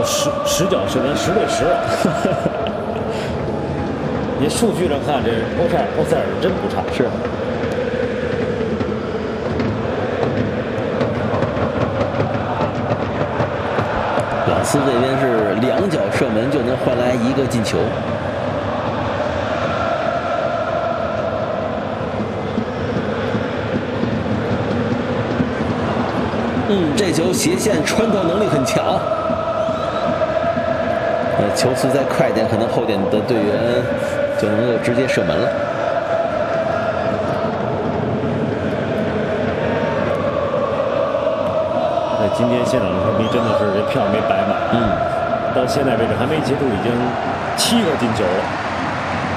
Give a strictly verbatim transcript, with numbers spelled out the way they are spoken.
十十脚射门十对十了。你数据上看，这欧塞尔欧塞尔真不差。 是。朗斯这边是两脚射门就能换来一个进球。嗯，这球斜线穿透能力很强。呃，球速再快点，可能后点的队员就能够直接射门了。 那今天现场的球迷真的是这票没白买。 嗯， 到现在为止还没结束，已经七个进球了。